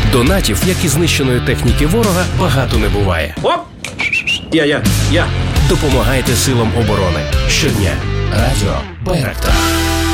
Донатів, як і знищеної техніки ворога, багато не буває. Оп! Я. Допомагайте силам оборони. Щодня. Радіо Байрактар.